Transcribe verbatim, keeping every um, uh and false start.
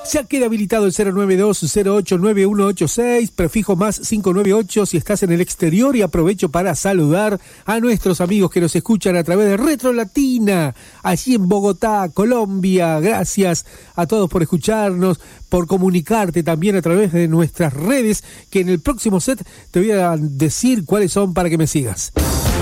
Ya queda habilitado el cero nueve dos cero ocho nueve uno ocho seis, prefijo más cinco nueve ocho si estás en el exterior, y aprovecho para saludar a nuestros amigos que nos escuchan a través de Retro Latina, allí en Bogotá, Colombia. Gracias a todos por escucharnos, por comunicarte también a través de nuestras redes, que en el próximo set te voy a decir cuáles son para que me sigas.